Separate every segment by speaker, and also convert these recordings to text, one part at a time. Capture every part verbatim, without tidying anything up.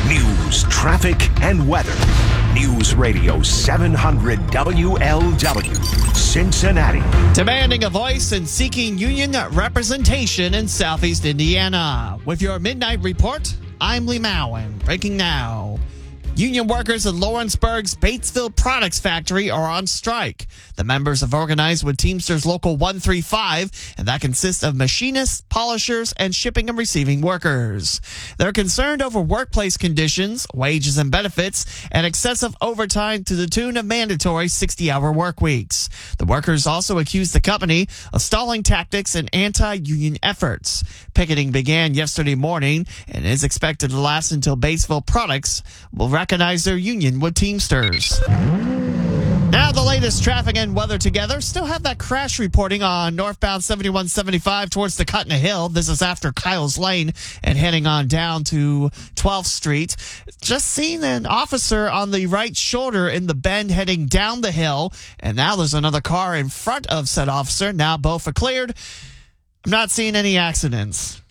Speaker 1: News, traffic, and weather. News Radio seven hundred W L W, Cincinnati.
Speaker 2: Demanding a voice and seeking union representation in Southeast Indiana. With your Midnight Report, I'm Lee Mowen. Breaking now. Union workers at Lawrenceburg's Batesville Products Factory are on strike. The members have organized with Teamsters Local one thirty-five, and that consists of machinists, polishers, and shipping and receiving workers. They're concerned over workplace conditions, wages and benefits, and excessive overtime to the tune of mandatory sixty-hour work weeks. The workers also accuse the company of stalling tactics and anti-union efforts. Picketing began yesterday morning and is expected to last until Batesville Products will recognize their union with Teamsters. Now the latest traffic and weather together. Still have that crash reporting on northbound seventy-one seventy-five towards the Cutna Hill. This is after Kyles Lane and heading on down to twelfth Street. Just seen an officer on the right shoulder in the bend heading down the hill. And now there's another car in front of said officer. Now both are cleared. I'm not seeing any accidents.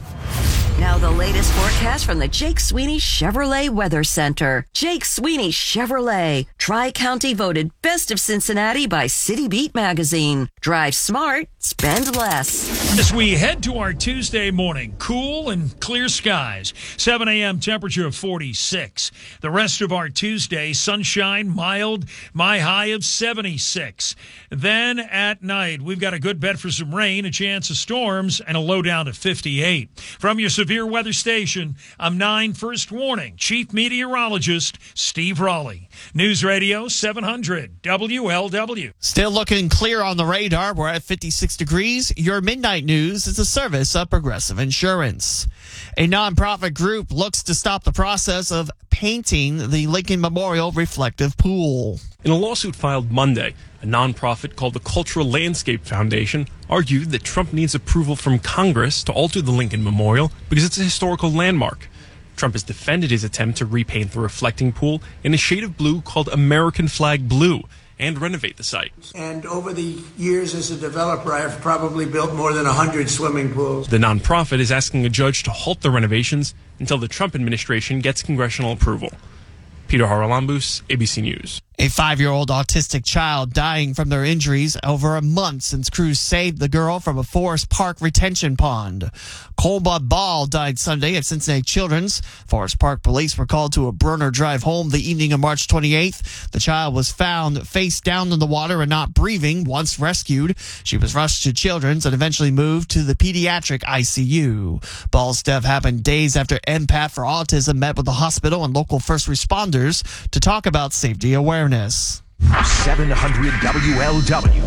Speaker 3: Now the latest forecast from the Jake Sweeney Chevrolet Weather Center. Jake Sweeney Chevrolet. Tri-County voted Best of Cincinnati by City Beat magazine. Drive smart, spend less.
Speaker 4: As we head to our Tuesday morning, cool and clear skies. seven a.m. temperature of forty-six. The rest of our Tuesday, sunshine, mild, my high of seventy-six. Then at night, we've got a good bet for some rain, a chance of storms, and a low down to fifty-eight. From your severe weather station, I'm nine First Warning Chief Meteorologist Steve Raleigh. News Radio seven hundred W L W.
Speaker 2: Still looking clear on the radar. We're at fifty-six degrees. Your Midnight News is a service of Progressive Insurance. A nonprofit group looks to stop the process of painting the Lincoln Memorial reflective pool.
Speaker 5: In a lawsuit filed Monday, a nonprofit called the Cultural Landscape Foundation argued that Trump needs approval from Congress to alter the Lincoln Memorial because it's a historical landmark. Trump has defended his attempt to repaint the reflecting pool in a shade of blue called American Flag Blue and renovate the site.
Speaker 6: And over the years as a developer, I've probably built more than one hundred swimming pools.
Speaker 5: The nonprofit is asking a judge to halt the renovations until the Trump administration gets congressional approval. Peter Haralambous, A B C News.
Speaker 2: A five-year-old autistic child dying from their injuries over a month since crews saved the girl from a Forest Park retention pond. Colba Ball died Sunday at Cincinnati Children's. Forest Park police were called to a Bruner Drive home the evening of March twenty-eighth. The child was found face down in the water and not breathing once rescued. She was rushed to Children's and eventually moved to the pediatric I C U. Ball's death happened days after Empath for Autism met with the hospital and local first responders to talk about safety awareness.
Speaker 1: seven hundred W L W.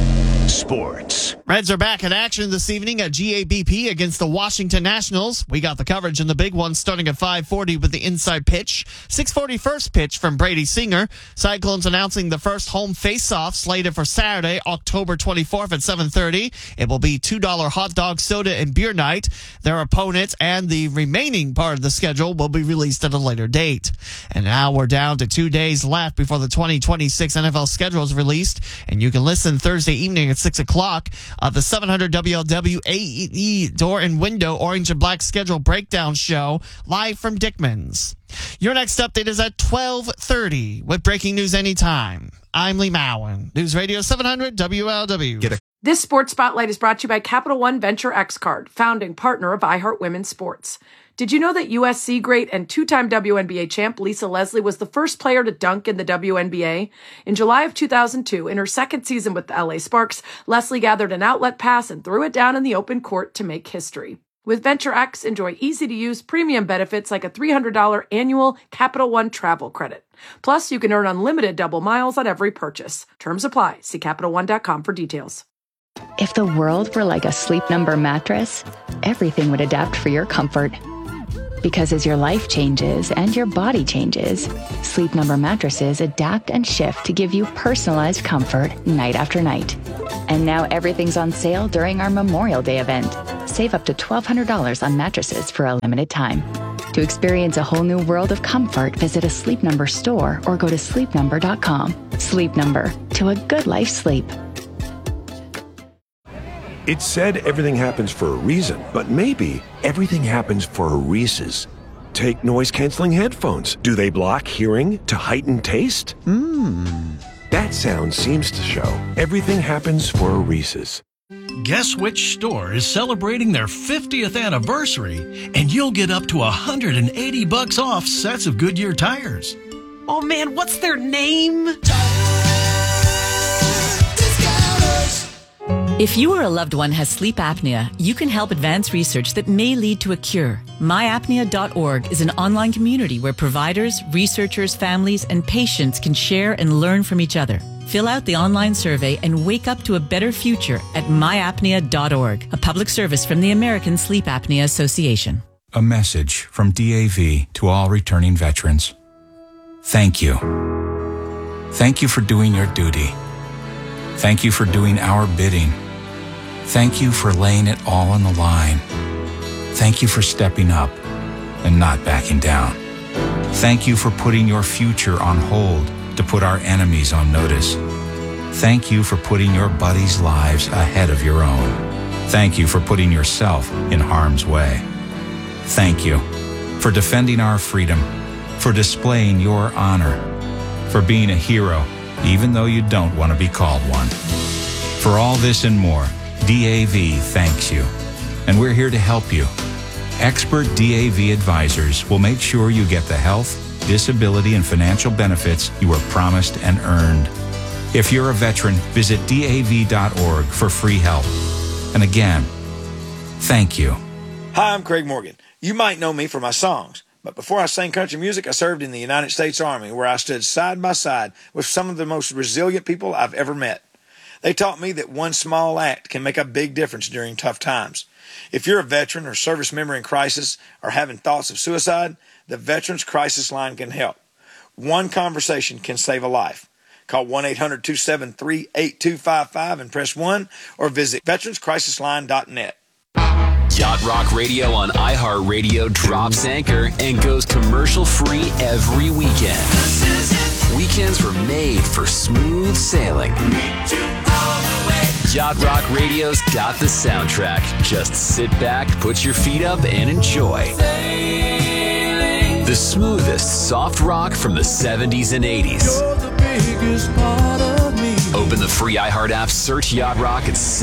Speaker 1: Sports.
Speaker 2: Reds are back in action this evening at G A B P against the Washington Nationals. We got the coverage in the big one starting at five forty with the inside pitch. six forty first pitch from Brady Singer. Cyclones announcing the first home face-off slated for Saturday, October twenty-fourth at seven thirty. It will be two dollar hot dog, soda, and beer night. Their opponents and the remaining part of the schedule will be released at a later date. And now we're down to two days left before the twenty twenty-six N F L schedule is released. And you can listen Thursday evening at six o'clock of the seven hundred W L W A E Door and Window Orange and Black Schedule Breakdown Show live from Dickman's. Your next update is at twelve thirty with breaking news anytime. I'm Lee Mowen. News Radio seven hundred W L W. Get a-
Speaker 7: This Sports Spotlight is brought to you by Capital One Venture X Card, founding partner of iHeart Women's Sports. Did you know that U S C great and two-time W N B A champ Lisa Leslie was the first player to dunk in the W N B A? In July of two thousand two, in her second season with the L A Sparks, Leslie gathered an outlet pass and threw it down in the open court to make history. With Venture X, enjoy easy-to-use premium benefits like a three hundred dollars annual Capital One travel credit. Plus, you can earn unlimited double miles on every purchase. Terms apply. See Capital One dot com for details.
Speaker 8: If the world were like a Sleep Number mattress, everything would adapt for your comfort. Because as your life changes and your body changes, Sleep Number mattresses adapt and shift to give you personalized comfort night after night. And now everything's on sale during our Memorial Day event. Save up to twelve hundred dollars on mattresses for a limited time. To experience a whole new world of comfort, visit a Sleep Number store or go to sleep number dot com. Sleep Number, to a good life sleep.
Speaker 9: It's said everything happens for a reason, but maybe everything happens for a Reese's. Take noise-canceling headphones. Do they block hearing to heighten taste? Mmm. That sound seems to show everything happens for a Reese's.
Speaker 10: Guess which store is celebrating their fiftieth anniversary, and you'll get up to one hundred eighty bucks off sets of Goodyear tires.
Speaker 11: Oh man, what's their name?
Speaker 12: If you or a loved one has sleep apnea, you can help advance research that may lead to a cure. my apnea dot org is an online community where providers, researchers, families, and patients can share and learn from each other. Fill out the online survey and wake up to a better future at my apnea dot org, a public service from the American Sleep Apnea Association.
Speaker 13: A message from D A V to all returning veterans. Thank you. Thank you for doing your duty. Thank you for doing our bidding. Thank you for laying it all on the line. Thank you for stepping up and not backing down. Thank you for putting your future on hold to put our enemies on notice. Thank you for putting your buddies' lives ahead of your own. Thank you for putting yourself in harm's way. Thank you for defending our freedom, for displaying your honor, for being a hero even though you don't want to be called one. For all this and more, D A V thanks you, and we're here to help you. Expert D A V advisors will make sure you get the health, disability, and financial benefits you were promised and earned. If you're a veteran, visit D A V dot org for free help. And again, thank you.
Speaker 14: Hi, I'm Craig Morgan. You might know me for my songs, but before I sang country music, I served in the United States Army, where I stood side by side with some of the most resilient people I've ever met. They taught me that one small act can make a big difference during tough times. If you're a veteran or service member in crisis or having thoughts of suicide, the Veterans Crisis Line can help. One conversation can save a life. Call one eight hundred two seven three eight two five five and press one, or visit veterans crisis line dot net.
Speaker 15: Yacht Rock Radio on iHeartRadio drops anchor and goes commercial-free every weekend. Weekends were made for smooth sailing. Yacht Rock Radio's got the soundtrack. Just sit back, put your feet up, and enjoy. The smoothest soft rock from the seventies and eighties. Open the free iHeart app, search Yacht Rock, and